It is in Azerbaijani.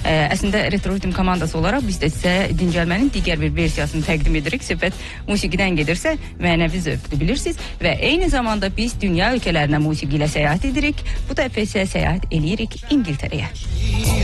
Əslində Retro Rhythm komandası olaraq biz də sizə dincəlmənin digər bir versiyasını təqdim edirik. Söhbət musiqidən gedirsə, mənəvi zövqdür, bilirsiniz. Və eyni zamanda biz dünya ölkələrinə musiqi ilə səyahət edirik. Bu dəfə isə səyahət edirik İngiltərəyə.